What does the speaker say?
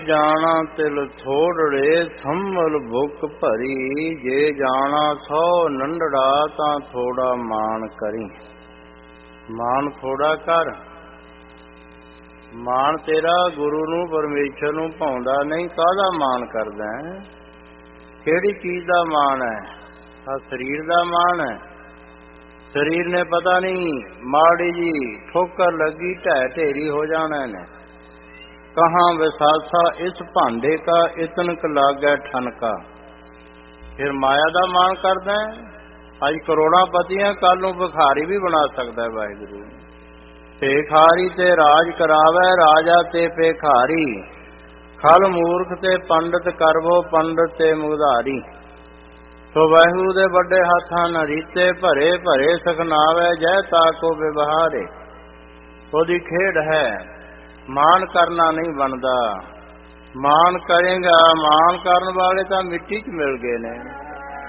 ਜਾਣਾ ਤਿਲ ਥੋੜੜੇ ਸੰਮਲ ਭੁੱਖ ਭਰੀ, ਜੇ ਜਾਣਾ ਸੋ ਨੰਡੜਾ ਤਾਂ ਥੋੜਾ ਮਾਣ ਕਰੀ। ਮਾਣ ਥੋੜਾ ਕਰ। ਮਾਣ ਤੇਰਾ ਗੁਰੂ ਨੂੰ ਪਰਮੇਸ਼ਰ ਨੂੰ ਭਾਉਂਦਾ ਨਹੀਂ, ਕਾਹਦਾ ਮਾਣ ਕਰਦਾ ਹੈ? ਕਿਹੜੀ ਚੀਜ਼ ਦਾ ਮਾਣ ਹੈ? ਆ ਸਰੀਰ ਦਾ ਮਾਣ ਹੈ। ਸਰੀਰ ਨੇ ਪਤਾ ਨਹੀਂ ਮਾੜੀ ਜੀ ਠੋਕਰ ਲੱਗੀ ਢਹਿ ਢੇਰੀ ਹੋ ਜਾਣਾ ਨੇ। ਕਹਾਂ ਵਿਸਾਸਾ ਇਸ ਭਾਂਡੇ ਕਾ ਇਤਨਕ ਲਾਗੈ ਠਨਕਾ। ਫਿਰ ਮਾਇਆ ਦਾ ਮਾਣ ਕਰਦਾ ਹੈ। ਅੱਜ ਕਰੋੜਾਂ ਪਤੀਆਂ, ਕੱਲ ਨੂੰ ਭਿਖਾਰੀ ਵੀ ਬਣਾ ਸਕਦਾ ਹੈ ਵਾਹਿਗੁਰੂ। ਭੇਖਾਰੀ ਤੇ ਰਾਜ ਕਰਾਵੈ, ਰਾਜਾ ਤੇ ਭੇਖਾਰੀ। ਖਲ ਮੂਰਖ ਤੇ ਪੰਡਤ ਕਰਵੋ, ਪੰਡਤ ਤੇ ਮੁਗਧਾਰੀ। ਸੋ ਵਾਹਿਗੁਰੂ ਦੇ ਵੱਡੇ ਹੱਥਾਂ ਨ ਰੀਤੇ, ਭਰੇ ਭਰੇ ਸਖਨਾਵੈ, ਜੈ ਤਾਕੋ ਵਿਵਹਾਰੇ। ਉਹਦੀ ਖੇਡ ਹੈ। ਮਾਣ ਕਰਨਾ ਨਹੀਂ ਬਣਦਾ। ਮਾਣ ਕਰੇਗਾ, ਮਾਣ ਕਰਨ ਵਾਲੇ ਤਾਂ ਮਿੱਟੀ 'ਚ ਮਿਲ ਗਏ ਨੇ।